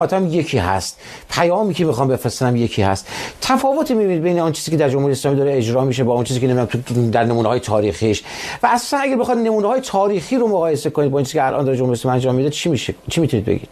خاتم یکی هست، پیامی که میخوام بفرستم یکی هست. تفاوتی میبینید بین آن چیزی که در جمهوری اسلامی داره اجرا میشه با اون چیزی که نمیدونم تو در نمونه‌های تاریخیش؟ و اصلا اگه بخواد نمونه‌های تاریخی رو مقایسه کنید با این چیزی که الان داره جمهوری اسلامی انجام میده، چی میشه؟ چی میتونید بگید؟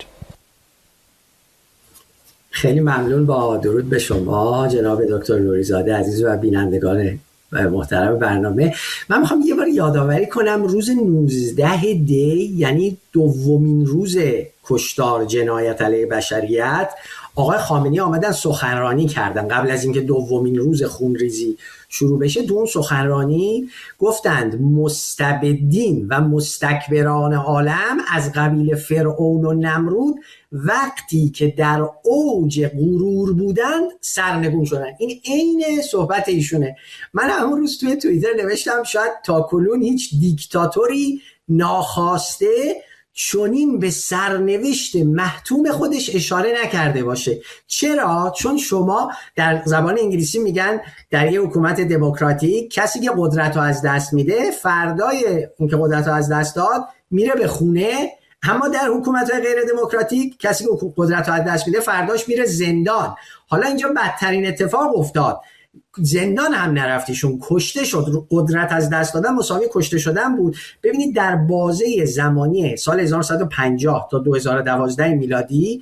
خیلی ممنون. با درود به شما جناب دکتر نوری‌زاده عزیز و بینندگان محترم برنامه. من میخوام یه بار یادآوری کنم روز 19 دی، یعنی دومین روز کشتار جنایت علیه بشریت، آقای خامنه‌ای آمدن سخنرانی کردن قبل از اینکه دومین روز خونریزی شروع بشه. تو اون سخنرانی گفتند مستبدین و مستکبران عالم از قبیل فرعون و نمرود وقتی که در اوج غرور بودند سرنگون شدن. این عین صحبت ایشونه. من همون روز توی توییتر نوشتم شاید تاکنون هیچ دیکتاتوری ناخواسته چنین به سرنوشت محتوم خودش اشاره نکرده باشه. چرا؟ چون شما در زبان انگلیسی میگن در یه حکومت دموکراتیک کسی که قدرت رو از دست میده فردای اینکه قدرت رو از دست داد میره به خونه، اما در حکومت‌های غیر دموکراتیک کسی که قدرت رو از دست میده فرداش میره زندان. حالا اینجا بدترین اتفاق افتاد، زندان هم نرفتیشون، کشته شد. قدرت از دست دادن مساوی کشته شدن بود. ببینید در بازه زمانی سال 1950 تا 2012 میلادی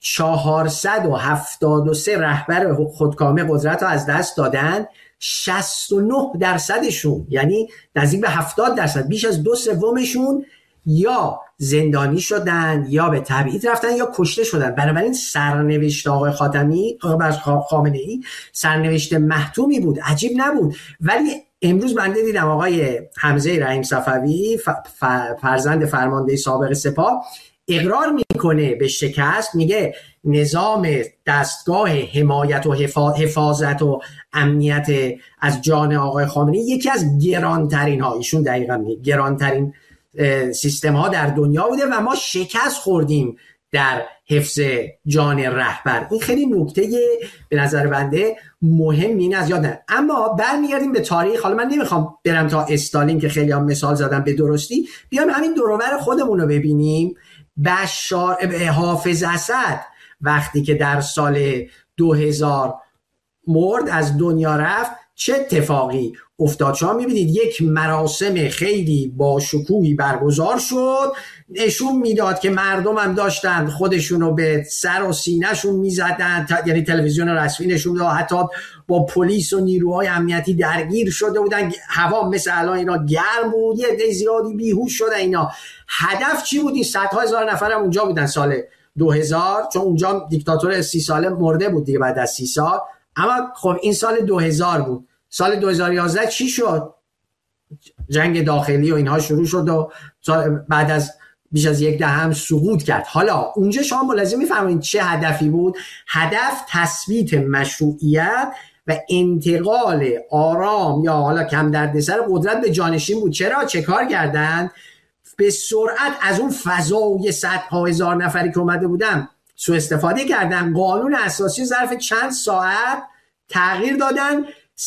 473 رهبر خودکامه قدرت رو از دست دادن. 69%شون، یعنی نزدیک به 70%، بیش از 2/3 یا زندانی شدن یا به تبعید رفتن یا کشته شدن. بنابراین سرنوشت آقای خامنه‌ای سرنوشت محتومی بود، عجیب نبود. ولی امروز من دیدم آقای حمزه رحیم صفوی فرزند فرمانده سابق سپاه اقرار میکنه به شکست، میگه نظام دستگاه حمایت و حفاظت و امنیت از جان آقای خامنه‌ای یکی از گرانترین ها، ایشون دقیقاً میگه گرانترین سیستم ها در دنیا بوده و ما شکست خوردیم در حفظ جان رهبر. این خیلی نکته به نظر بنده مهمی از یاد نره. اما برمیگردیم به تاریخ. حالا من نمیخوام برم تا استالین که خیلی هم مثال زدم به درستی، بیام همین دور و بر خودمون رو ببینیم. حافظ اسد وقتی که در سال 2000 مرد، از دنیا رفت، چه اتفاقی افتاد؟ شما میبینید یک مراسم خیلی با شکوهی برگزار شد، نشون میداد که مردم هم داشتن خودشونو به سر و سینه‌شون میزدن، یعنی تلویزیون رسمی نشون داد، حتی با پلیس و نیروهای امنیتی درگیر شده بودن، هوا مثل الان اینا گرم بود، یه عده زیادی بیهوش شدن اینا. هدف چی بود؟ این صدها هزار نفر هم اونجا بودن سال 2000، چون اونجا دیکتاتور 30 ساله مرده بود دیگه بعد از 30 سال. اما خب این سال 2000 بود. سال 2011 چی شد؟ جنگ داخلی و اینها شروع شد و بعد از بیش از یک دهه هم سقوط کرد. حالا اونجا شما ملاحظه می‌فرمایید چه هدفی بود؟ هدف تثبیت مشروعیت و انتقال آرام یا حالا کم دردسر قدرت به جانشین بود. چرا؟ چه کار کردن؟ به سرعت از اون فضای صدها هزار نفری که اومده بودن سوء استفاده کردن. قانون اساسی ظرف چند ساعت تغییر دادن،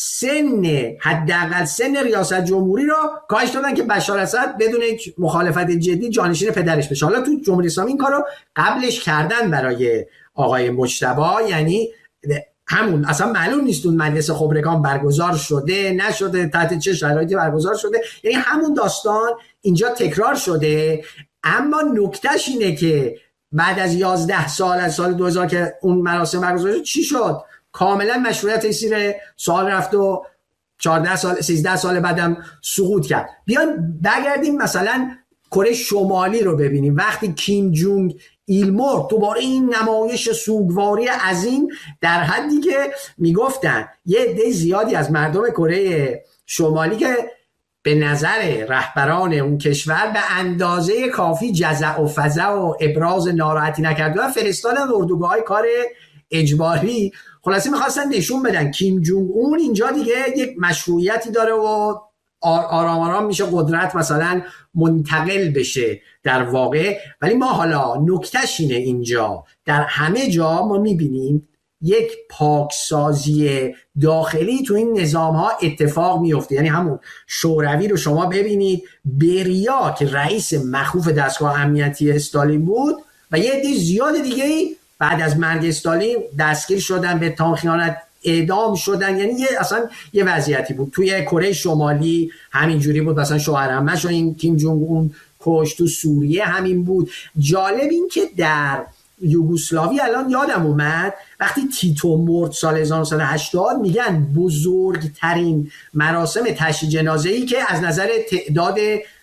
حداقل سن ریاست جمهوری را کاهش دادن که بشار اسد بدون مخالفت جدی جانشین پدرش بشه. حالا تو جمهوری اسلامی این کارو قبلش کردن برای آقای مجتبی، یعنی همون اصلا معلوم نیست اون مجلس خبرگان برگزار شده نشده، تحت چه شرایطی برگزار شده، یعنی همون داستان اینجا تکرار شده. اما نکتهش اینه که بعد از 11 سال از سال 2000 که اون مراسم برگزار شد چی شد؟ کاملا مشروعیت زیر سوال رفت و 14 سال 13 سال بعدم سقوط کرد. بیان برگردیم مثلا کره شمالی رو ببینیم. وقتی کیم جونگ ایل مرد، دوباره این نمایش سوگواری عظیم در حدی که میگفتن یه عده زیادی از مردم کره شمالی که به نظر رهبران اون کشور به اندازه کافی جزع و فزع و ابراز ناراحتی نکردن، فرستادن اردوگاه‌های کار اجباری. خلاصی میخواستن نشون بدن کیم جونگ اون اینجا دیگه یک مشروعیتی داره و آرام آرام میشه قدرت مثلا منتقل بشه در واقع. ولی ما حالا نکتهش اینه اینجا در همه جا ما میبینیم یک پاکسازی داخلی تو این نظام ها اتفاق میفته. یعنی همون شوروی رو شما ببینید، بریا که رئیس مخوف دستگاه امنیتی استالین بود و یه عده زیاد دیگه بعد از مرگ استالین دستگیر شدن، به اتهام خیانت اعدام شدن. یعنی اصلا یه وضعیتی بود. توی کره شمالی همینجوری بود، مثلا شوهرعمه‌شو این کیم جونگ اون کشت. تو سوریه همین بود. جالب این که در یوگسلاوی الان یادم اومد وقتی تیتو مرد سال 1980 میگن بزرگترین مراسم تشییع جنازه‌ای که از نظر تعداد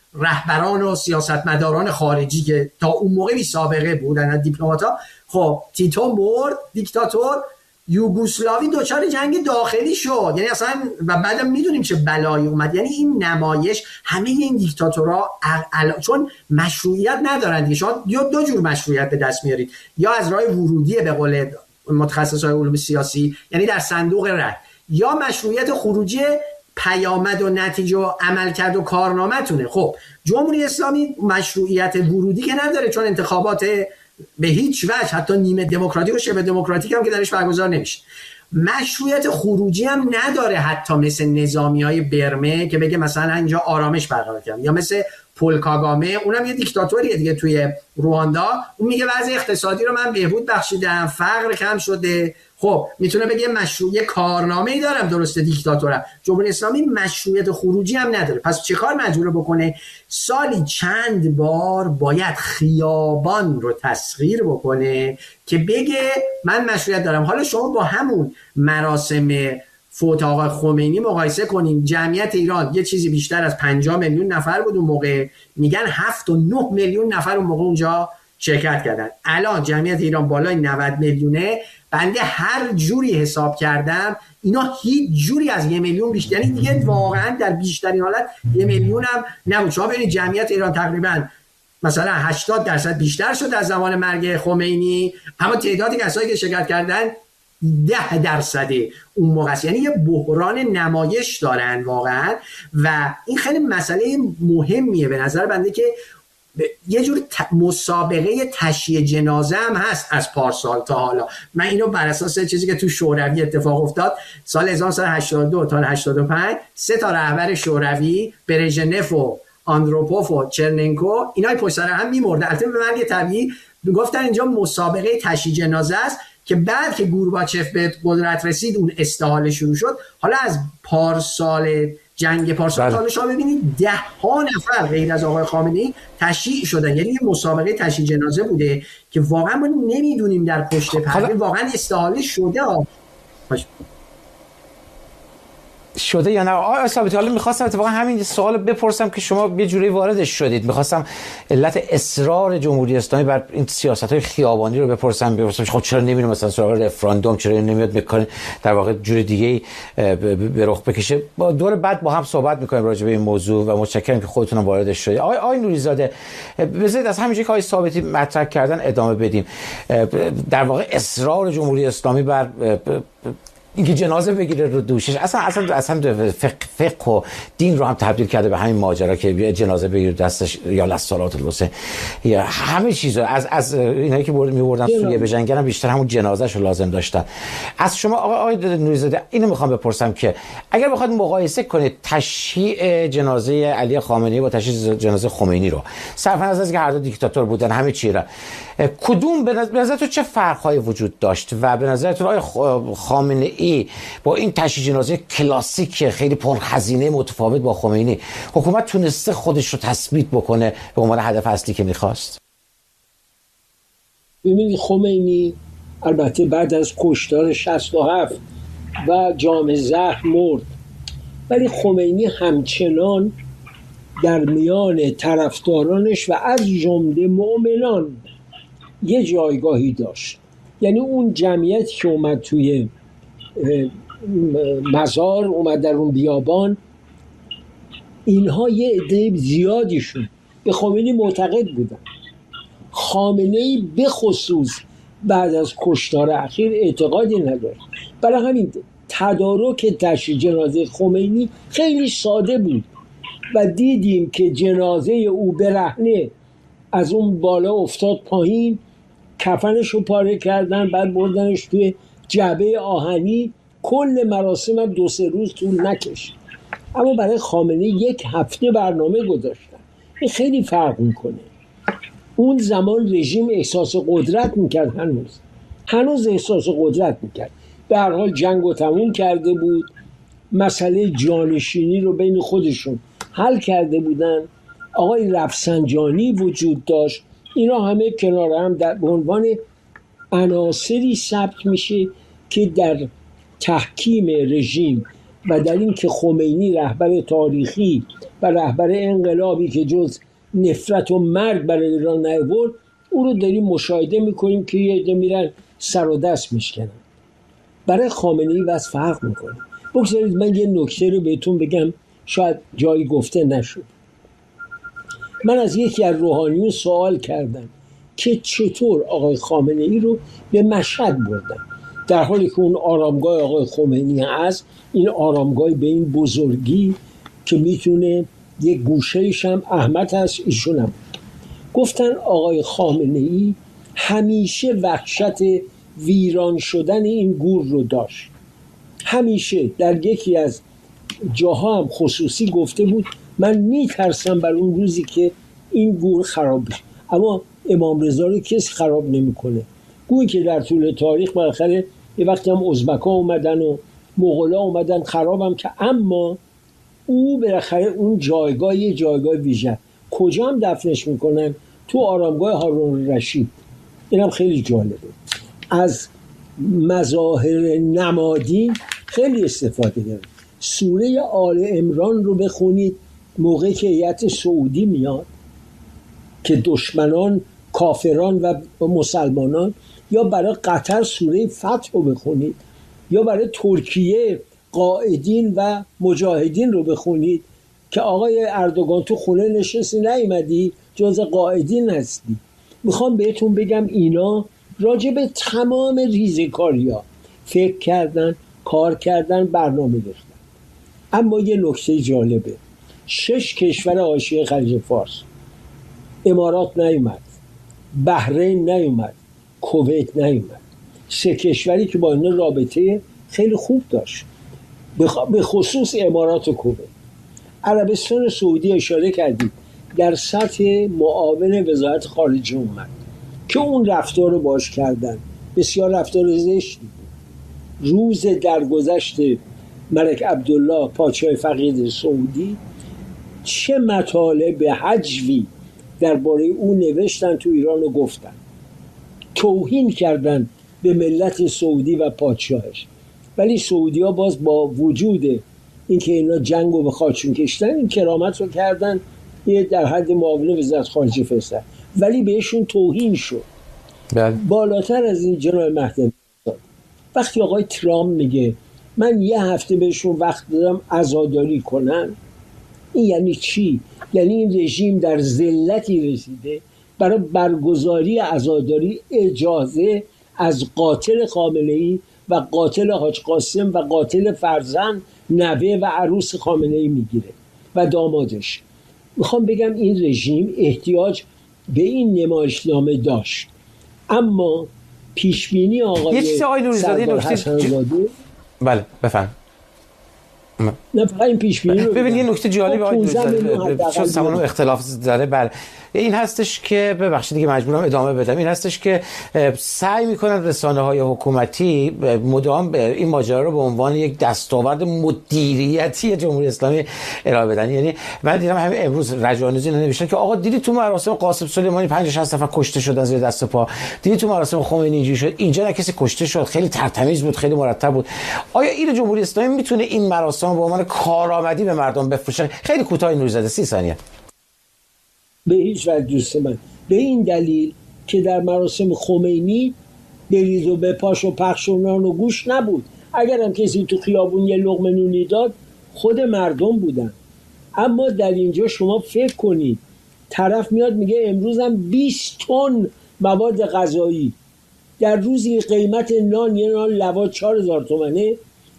رهبران و سیاستمداران خارجی که تا اون موقع بی سابقه بودن، دیپلمات‌ها. خب تیتو مرد، دیکتاتور. یوگسلاوی دچار جنگ داخلی شد، یعنی اصلا و بعدم میدونیم چه بلایی اومد. یعنی این نمایش همه این دیکتاتورها چون مشروعیت ندارن دیگه، شما یا دو جور مشروعیت به دست میارید، یا از راه ورودی به قول متخصصای علوم سیاسی، یعنی در صندوق رای، یا مشروعیت خروجی پیامد و نتیجه و عملکرد و کارنامه‌تونه. خب جمهوری اسلامی مشروعیت ورودی که نداره، چون انتخابات به هیچ وجه حتی نیمه دموکراتیک و شبه دموکراتیک هم که درش برگزار نمیشه. مشروعیت خروجی هم نداره، حتی مثل نظامیای برمه که بگه مثلا اینجا آرامش برقرار کردم، یا مثل پول کاگامه، اونم یه دیکتاتوریه دیگه توی رواندا. اون میگه وضع اقتصادی رو من بهبود بخشیدم، فقر کم شده. خب میتونه بگه مشروعیت کارنامه‌ای دارم، درسته دیکتاتورم. جمهوری اسلامی مشروعیت خروجی هم نداره. پس چه کار مجبوره بکنه؟ سالی چند بار باید خیابان رو تسخیر بکنه که بگه من مشروعیت دارم. حالا شما با همون مراسم فوت آقای خمینی مقایسه کنیم. جمعیت ایران یه چیزی بیشتر از 50 میلیون نفر بود اون موقع، میگن 7 و 9 میلیون نفر اون موقع اونجا شرکت کردن. الان جمعیت ایران بالای 90 میلیونه. بنده هر جوری حساب کردم اینا هیچ جوری از 1 میلیون بیشتر، یعنی دیگه واقعا در بیشترین حالت 1 میلیون هم نبود. شما ببینید جمعیت ایران تقریبا مثلا 80% بیشتر شد از زمان مرگ خمینی، اما تعدادی کسایی که شرکت کردن 10% اون موقع است. یعنی یه بحران نمایش دارن واقعا، و این خیلی مسئله مهمیه به نظر بنده که یه جور مسابقه تشییع جنازه هم هست از پارسال تا حالا. من اینو بر اساس چیزی که تو شوروی اتفاق افتاد سال 1982 تا 85 3 تا رهبر شوروی، برژنف و آندروپوف و چرننکو، اینا پشت سر هم می‌مردن. البته به مرگ طبیعی گفتن اینجا مسابقه تشییع جنازه است که بعد که گورباچف به قدرت رسید اون استحاله شروع شد. حالا از پارسال جنگ پارسال حالا شما ببینید 10 ها نفر غیر از آقای خامنه‌ای تشییع شدن. یعنی یه مسابقه تشییع جنازه بوده که واقعا ما نمیدونیم در پشت پرده واقعا استحاله شده یا نه. آقای ثابتی، حالا می‌خواستم اتفاقا همین سوال بپرسم که شما یه جوری واردش شدید. می‌خواستم علت اصرار جمهوری اسلامی بر این سیاست‌های خیابانی رو بپرسم خب چرا نمی‌ریم مثلا سراغ رفراندوم، چرا نمیاد می‌کنه در واقع جور دیگه‌ای به رخ بکشه. با دور بعد با هم صحبت می‌کنیم راجع به این موضوع و متشکرم که خودتون واردش شدید. آقای نوری‌زاده، بذارید از همین چیزی که آقای ثابتی مطرح کردن ادامه بدیم. در واقع اصرار جمهوری اسلامی بر اینکه جنازه بگیره رو دوشش اصلا فقه و دین رو هم تبدیل کرده به همین ماجرا که جنازه بگیره دستش یا لصالات الوسه یا همه چیزا. از اینایی که می‌بردن سوریه بجنگن بیشتر همون جنازه‌ش رو لازم داشتن. از شما آقای نوری‌زاده اینو میخوام بپرسم که اگر بخواید مقایسه کنید تشییع جنازه علی خامنه‌ای با تشییع جنازه خمینی رو، صرف نظر از که هر دو دیکتاتور بودن همه چی را، کدوم به نظرتون چه فرق‌هایی وجود داشت و به نظرتون آقای خامنه‌ای با این تشییع جنازه کلاسیک خیلی پرهزینه متفاوت با خمینی حکومت تونسته خودش رو تثبیت بکنه به عنوان هدف اصلی که می‌خواست؟ ببینید خمینی البته بعد از کشتار 67 و جام زهر مرد، ولی خمینی همچنان در میان طرفدارانش و از جمله مؤمنان یه جایگاهی داشت. یعنی اون جمعیت که اومد توی مزار، اومد در اون بیابان، اینها یه عده زیادیشون به خمینی معتقد بودن. خامنه‌ای به خصوص بعد از کشتار اخیر اعتقادی نداره. برای همین تدارک تشییع جنازه خمینی خیلی ساده بود و دیدیم که جنازه او برهنه از اون بالا افتاد پایین، کفنش رو پاره کردن، بعد بردنش توی جعبه آهنی. کل مراسم هم 2-3 روز طول نکشید. اما برای خامنه‌ای 1 هفته برنامه گذاشتن. این خیلی فرق میکنه. اون زمان رژیم احساس قدرت میکرد هنوز هنوز احساس قدرت میکرد. به هر حال جنگ رو تموم کرده بود، مسئله جانشینی رو بین خودشون حل کرده بودن. آقای رفسنجانی وجود داشت. اینا همه کنار هم در عنوان عناصری ثبت میشه که در تحکیم رژیم و در این که خمینی رهبر تاریخی و رهبر انقلابی که جز نفرت و مرگ برای ایران نیاورد، او رو داریم مشاهده میکنیم که یه عده میرن سر و دست میشکنن. برای خامنه‌ای واسه فرق میکنه. بگذارید من یه نکته رو بهتون بگم، شاید جایی گفته نشد. من از یکی از روحانیون سوال کردم که چطور آقای خامنه‌ای رو به مشهد بردن، در حالی که اون آرامگاه آقای خمینی هست، این آرامگاه به این بزرگی که میتونه یه گوشه‌ایش هم احمد هست، ایشون هم. گفتن آقای خامنه‌ای همیشه وحشت ویران شدن این گور رو داشت. همیشه در یکی از جاها هم خصوصی گفته بود من میترسم بر اون روزی که این گور خراب بشه. اما امام رضا رو کسی خراب نمیکنه. گویی که در طول تاریخ بالاخره یه وقتی هم ازبک‌ها اومدن و مغول‌ها اومدن خرابم که، اما او بالاخره اون جایگاه یه جایگاه ویژه. کجا هم دفنش میکنن؟ تو آرامگاه هارون الرشید. اینم خیلی جالبه. از مظاهر نمادین خیلی استفاده داره. سوره آل عمران رو بخونید موقعی که هیئت سعودی میاد که دشمنان کافران و مسلمانان، یا برای قطر سوره فتح رو بخونید، یا برای ترکیه قائدین و مجاهدین رو بخونید که آقای اردوغان تو خونه نشستی نیومدی، جز قائدین هستی. میخوام بهتون بگم اینا راجع به تمام ریزکاری‌ها فکر کردن، کار کردن، برنامه ریختن. اما یه نکته جالبه، 6 کشور حاشیه خلیج فارس، امارات نیومد، بحرین نیومد، کویت نیومد، 3 کشوری که با اینا رابطه خیلی خوب داشت، به خصوص امارات و کویت. عربستان سعودی اشاره کردید در سطح معاون وزارت خارجه اومد که اون رفتار رو باش کردن، بسیار رفتار زشتی. روز درگذشت ملک عبدالله پادشاه فقید سعودی چه مطالب حجوی درباره او نوشتن تو ایران و گفتن، توهین کردن به ملت سعودی و پادشاهش. ولی سعودی ها باز با وجود اینکه اینا جنگ رو به خاکشون کشتن، این کرامت رو کردن، یه در حد معاون وزارت خارجه فرستادن، ولی بهشون توهین شد. بالاتر از این جناب مهدوی، وقتی آقای ترامپ میگه من یه هفته بهشون وقت دادم عزاداری کنن، این یعنی چی؟ یعنی این رژیم در ذلتی رسیده برای برگزاری عزاداری اجازه از قاتل خامنه‌ای و قاتل حاج قاسم و قاتل فرزند، نوه و عروس خامنه‌ای میگیره و دامادش. میخوام بگم این رژیم احتیاج به این نمایشنامه داشت، اما پیشبینی آقای سردار حسن‌زاده بله بفهم. نه فقط این پیشبینی رو ببین یه نکته جالب آقای نوری‌زاده چون سمون اختلاف داره، بله این هستش که ببخشید دیگه مجبورم ادامه بدم، این هستش که سعی میکنن رسانه‌های حکومتی مدام این ماجرا رو به عنوان یک دستاورد مدیریتی جمهوری اسلامی ارائه بدن. یعنی من دیدم همین امروز رجانوزی نوشتن که آقا دیدی تو مراسم قاسم سلیمانی 50-60 نفر کشته شدن زیر دست پا، دیدی تو مراسم خمینی اینجوری شد، اینجا نه کسی کشته شد، خیلی ترتمیز بود، خیلی مرتب بود. آیا این جمهوری اسلامی میتونه این مراسم به عنوان کارآمدی به مردم بفروشه؟ خیلی کوتاه نوری‌زاده 30 ثانیه. به هیچ وجه دوست من، به این دلیل که در مراسم خمینی بریز و بپاش و پخش و نان و گوش نبود. اگر هم کسی تو خیابون یه لقمه نونی داد خود مردم بودن. اما در اینجا شما فکر کنید طرف میاد میگه امروز هم 20 تن مواد غذایی، در روزی قیمت نان یه نان لواط 4000 تومنه،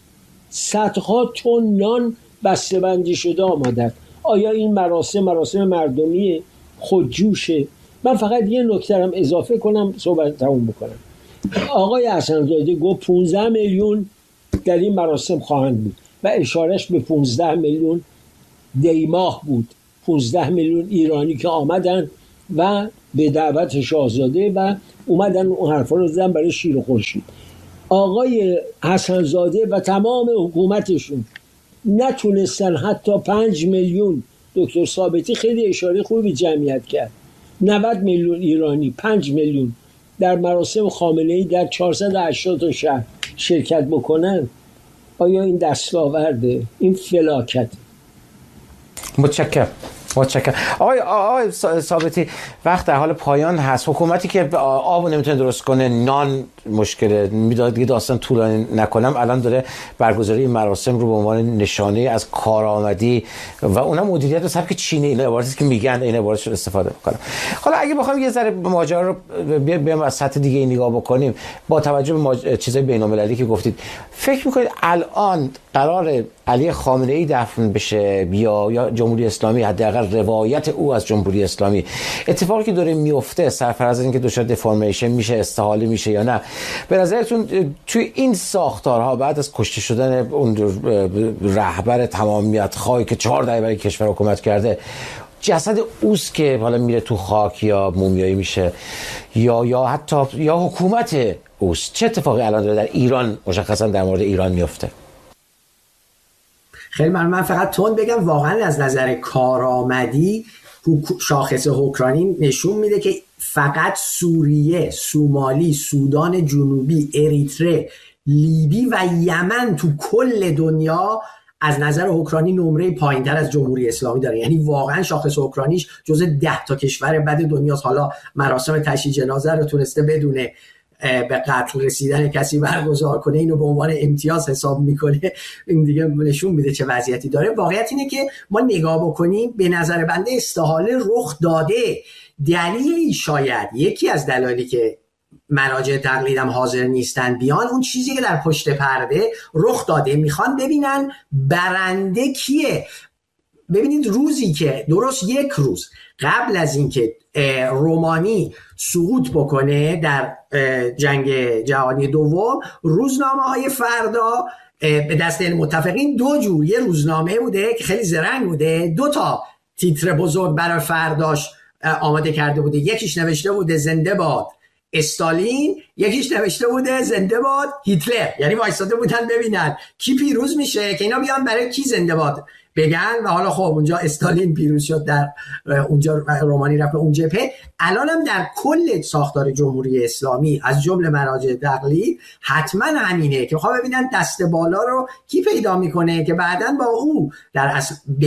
صدها تن نان بسته‌بندی شده آماده. آیا این مراسم مردمیه؟ خودجوشه؟ من فقط یه نکته هم اضافه کنم صحبت تموم بکنم. آقای حسن‌زاده گفت 15 میلیون در این مراسم خواهند بود و اشارش به 15 میلیون دیماه بود، 15 میلیون ایرانی که آمدن و به دعوت شاهزاده و اومدن اون حرفا رو زدن برای شیر و خورشید. آقای حسن زاده و تمام حکومتشون نتونستن حتی 5 میلیون، دکتر ثابتی خیلی اشاره خوبی جمعیت کرد، 90 میلیون ایرانی 5 میلیون در مراسم خامنه‌ای در 480 تا شهر شرکت بکنن. آیا این دستاورده؟ این فلاکت. متشکرم. آقای ثابتی، وقت در حال پایان هست. حکومتی که آب نمیتونه درست کنه، نان مشکله، میداد دیگه داستان طولانی نکنم، الان داره برگزاری مراسم رو به عنوان نشانه از کارآمدی و اونم مدیریت سبک چینی، این عبارتی که میگن این عبارتش رو استفاده میکنم. حالا اگه بخوام یه ذره ماجرا رو بیام از سطح دیگه نگاه بکنیم، با توجه به چیزای بین‌المللی که گفتید، فکر میکنید الان قرار علی خامنه‌ای دفن بشه یا جمهوری اسلامی، حداقل روایت او از جمهوری اسلامی، اتفاقی که داره میفته سرفراز از اینکه دچار دفرمیشن میشه، استحاله میشه یا نه، به نظرتون توی این ساختارها بعد از کشته شدن اون رهبر تمامیت خواهی که 4 دهه برای کشور حکومت کرده، جسد اوست که حالا میره تو خاک یا مومیایی میشه یا حتی یا حکومت اوست، چه اتفاقی الان داره در ایران، مشخصا در مورد ایران میفته؟ خیلی من فقط تون بگم، واقعا از نظر کارآمدی شاخص حکرانی نشون میده که فقط سوریه، سومالی، سودان جنوبی، اریتره، لیبی و یمن تو کل دنیا از نظر حکرانی نمره پایین‌تر از جمهوری اسلامی داره. یعنی واقعا شاخص حکرانیش جز 10 تا کشور بد دنیاست. حالا مراسم تشییع جنازه رو تونسته بدونه به قتل رسیدن کسی برگزار کنه، اینو به عنوان امتیاز حساب میکنه، این دیگه نشون میده چه وضعیتی داره. واقعیت اینه که ما نگاه بکنیم، به نظر بنده استحاله رخ داده. دلیلی شاید یکی از دلایلی که مراجع تقلیدم حاضر نیستن بیان، اون چیزی که در پشت پرده رخ داده، میخوان ببینن برنده کیه. ببینید روزی که درست 1 روز قبل از اینکه رومانی سقوط بکنه در جنگ جهانی دوم، روزنامه‌های فردا به دست متفقین 2 جور، یه روزنامه بوده که خیلی زرنگ بوده، 2 تا تیتر بزرگ برای فرداش آماده کرده بوده. یکیش نوشته بوده زنده باد استالین، یکیش نوشته بوده زنده باد هیتلر. یعنی وایساده بودن ببینن کی پیروز میشه که اینا بیان برای کی زنده باد بگن. و حالا خب اونجا استالین پیروز شد، در اونجا رومانی رفت اون جبهه. الانم در کل ساختار جمهوری اسلامی از جمله مراجع تقلید حتما همینه که میخوام ببینن دست بالا رو کی پیدا میکنه که بعداً با او در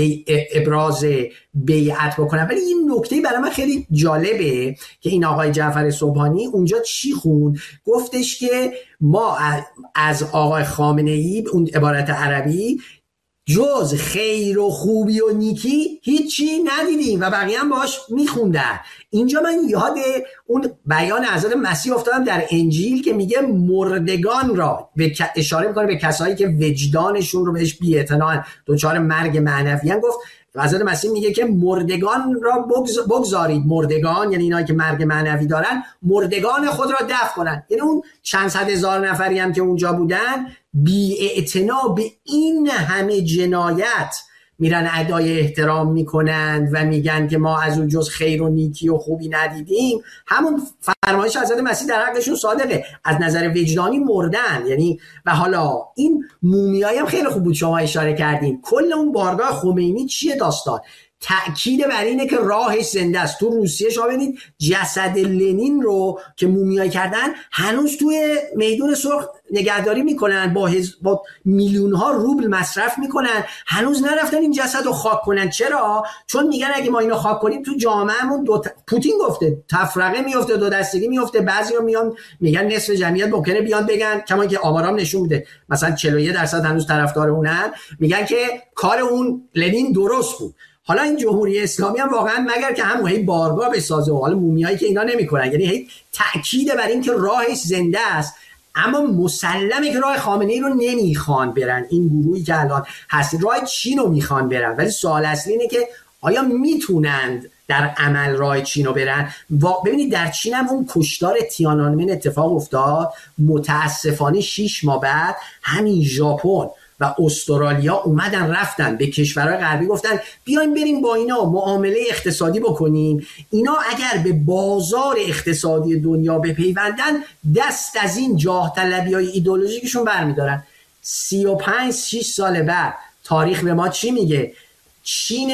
ابراز بیعت بکنن. ولی این نکته برای من خیلی جالبه که این آقای جعفر سبحانی اونجا چی خوند، گفتش که ما از آقای خامنه‌ای، اون عبارت عربی، جز خیر و خوبی و نیکی هیچی ندیدیم و بقیه هم باش میخوندن. اینجا من یاد اون بیان حضرت مسیح افتادم در انجیل که میگه مردگان را اشاره میکنه به کسایی که وجدانشون رو بهش بی‌اعتناءن، دچار مرگ معنوی ان. گفت حضرت مسیح میگه که مردگان را بگذارید، مردگان یعنی اینایی که مرگ معنوی دارن، مردگان خود را دفن کنن. یعنی اون چند صد هزار نفری هم که اونجا بودن بی‌اعتنا به این همه جنایت میرن ادای احترام میکنند و میگن که ما از اون جز خیر و نیکی و خوبی ندیدیم. همون فرمایش حضرت مسیح در حقشون صادقه، از نظر وجدانی مردن. یعنی و حالا این مومیایی هم خیلی خوب بود شما اشاره کردین. کل اون بارگاه خمینی چیه داستان؟ تأکید بر اینه که راهش زنده است. تو روسیه شما ببینید جسد لنین رو که مومیایی کردن هنوز توی میدون سرخ نگهداری میکنن، با میلیون ها روبل مصرف میکنن، هنوز نرفتن این جسد رو خاک کنن. چرا؟ چون میگن اگه ما اینو خاک کنیم تو جامعهمون پوتین گفته تفرقه میفته، 2 دستگی میفته. بعضیا میان میگن نصف جمعیت ممکنه بیان بگن، کما که آمارام نشون میده مثلا 41% هنوز طرفدار اونن، میگن که کار اون لنین درست بود. حالا این جمهوری اسلامی هم واقعا مگر که همون هی بارگاه بسازه و حالا مومیایی که اینا نمیکنن، یعنی هی تأکید بر این که راهش زنده است، اما مسلمه که راه خامنه‌ای رو نمیخوان برن. این گروهی که الان هست راه چین رو میخوان برن، ولی سوال اصلی اینه که آیا میتونند در عمل راه چین رو برن؟ ببینید در چین هم اون کشتار تیانانمن اتفاق افتاد، متاسفانه 6 ماه بعد همین ژاپن و استرالیا اومدن رفتن به کشورهای غربی گفتن بیایم بریم با اینا معامله اقتصادی بکنیم، اینا اگر به بازار اقتصادی دنیا بپیوندن دست از این جاه طلبی‌های ایدئولوژیکشون برمیدارن. 35-6 سال بعد تاریخ به ما چی میگه؟ چین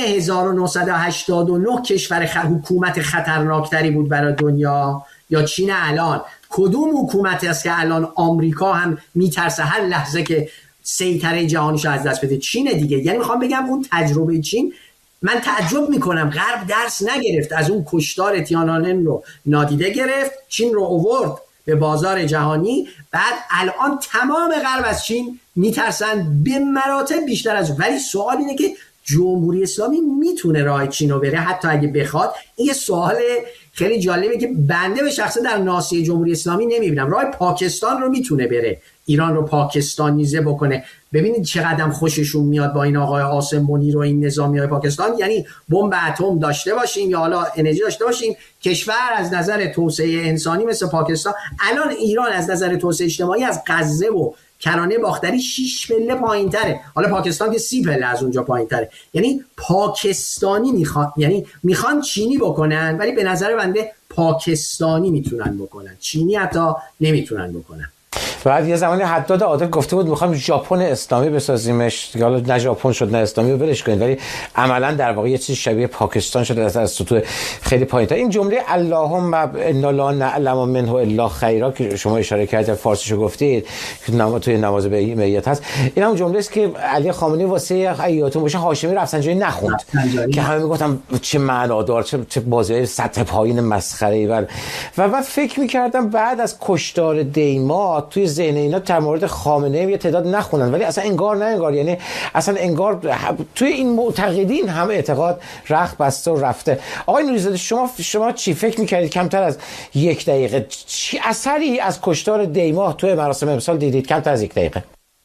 1989 کشور حکومت خطرناکتری بود برای دنیا یا چین الان؟ کدوم حکومتی است که الان آمریکا هم میترسه هر لحظه که سیطره جهانیش از دست بده؟ چین دیگه. یعنی میخوام بگم اون تجربه چین، من تعجب میکنم غرب درس نگرفت از اون کشتار تیانانمن رو نادیده گرفت، چین رو آورد به بازار جهانی، بعد الان تمام غرب از چین میترسن به مراتب بیشتر از. ولی سوال اینه که جمهوری اسلامی میتونه راه چین رو بره حتی اگه بخواد؟ این یه سوال خیلی جالبه که بنده به شخصه در ناصیه جمهوری اسلامی نمیبینم. راه پاکستان رو میتونه بره، ایران رو پاکستانیزه بکنه. ببینید چقدر خوششون میاد با این آقای عاصم منیر و این نظامیای پاکستان، یعنی بمب اتم داشته باشیم یا حالا انرژی داشته باشیم، کشور از نظر توسعه انسانی مثل پاکستان. الان ایران از نظر توسعه اجتماعی از غزه و کرانه باختری 6 پله پایین‌تره، حالا پاکستان که 30 پله از اونجا پایین‌تره. یعنی پاکستانی میخوان، یعنی میخوان چینی بکنن، ولی به نظر بنده پاکستانی میتونن بکنن، چینی حتی نمیتونن بکنن. بعد یه زمانی حداد عادل گفته بود میخوام ژاپن اسلامی بسازیمش، حالا نه ژاپن شد نه اسلامی رو ولش کنید، ولی عملا در واقع یه چیز شبیه پاکستان شده از سطوح خیلی پایین‌تر. این جمله اللهم انا لا نعلم منه الا خیرا که شما اشاره کردید فارسیشو گفتید که توی نماز بیعت هست، این هم جمله است که علی خامنه‌ای واسه حیاتون باشه هاشمی رفسنجانی نخوند که همه میگفتن چه معنادار، چه بازی سطح پایین مسخره‌ای. و بعد فکر می‌کردم بعد از کشتار دیما توی ذهن اینا در مورد خامنه‌ای یه تعداد نخونن، ولی اصلا انگار نه انگار، یعنی اصلا انگار توی این معتقدین هم اعتقاد رخت بسته و رفته. آقای نوری‌زاده شما چی فکر می‌کردید کمتر از یک دقیقه چی اثری از کشتار دیما توی مراسم امسال دیدید؟ کمتر از یک دقیقه؟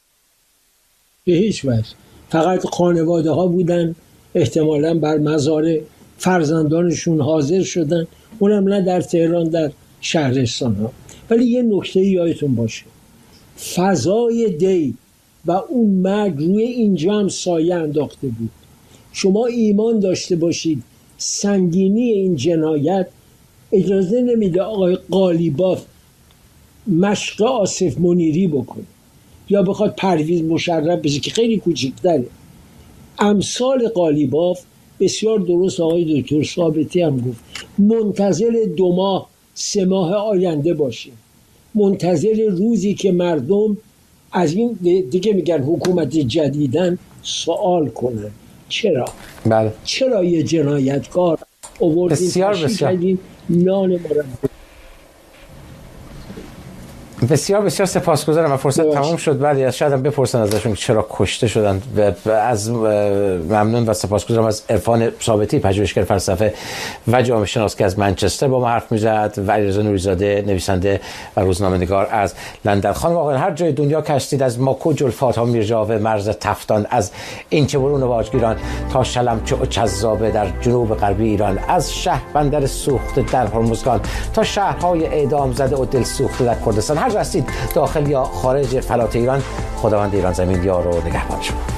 به هیچ وجه. فقط خانواده ها بودن احتمالاً بر مزار فرزندانشون حاضر شدن، اونم نه در تهران، در شهرستان ها. ولی یه نکته یادتون باشه، فضای دی و اون مرگ روی اینجا هم سایه انداخته بود. شما ایمان داشته باشید سنگینی این جنایت اجازه نمیده آقای قالیباف مشق آصف منیری بکنه یا بخواد پرویز مشرف بشه که خیلی کوچیک‌تره. امثال قالیباف بسیار درست آقای دکتر ثابتی هم گفت، منتظر 2 ماه 3 ماه آینده باشیم، منتظر روزی که مردم از این دیگه میگن حکومت جدیدن سوال کنن چرا؟ بله. چرا یه جنایتکار آوردین بسیار نان مربع. بسیار سپاسگزارم. و فرصت تمام شد، ولی شاید هم بپرسن ازشون چرا کشته شدن. از ممنون و سپاسگزارم از عرفان ثابتی، پژوهشگر فلسفه و جامعه شناس که از منچستر با ما حرف میزد، و علیرضا نوری‌زاده نویسنده و روزنامه‌نگار از لندن. خانم آقایان، هر جای دنیا که هستید، از ماکو جلفات ها میرجاوه مرز تفتان، از اینچه برون و واجگیران تا شلمچه و چذابه در جنوب غربی ایران، از شهر سوخته در هرمزگان تا شهرهای اعدام زده و دل سوخته در کردستان، هر جا هستید داخل یا خارج فلات ایران، خداوند ایران زمین یار و نگهبان شما.